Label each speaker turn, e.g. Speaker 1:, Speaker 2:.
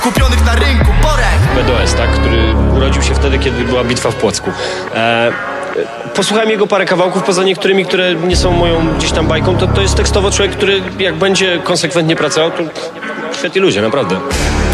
Speaker 1: kupionych na rynku, Borek.
Speaker 2: BDS, tak, który urodził się wtedy, kiedy była bitwa w Płocku. Posłuchałem jego parę kawałków, poza niektórymi, które nie są moją gdzieś tam bajką, to jest tekstowo człowiek, który jak będzie konsekwentnie pracował, to świetni ludzie, naprawdę.